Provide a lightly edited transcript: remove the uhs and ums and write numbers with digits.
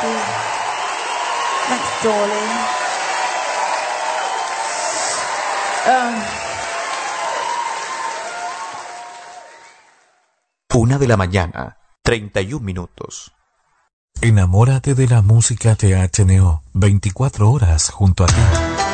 you. Thanks, darling. 1:00 a.m, 31 minutos. Enamórate de la música THNO, 24 horas junto a ti.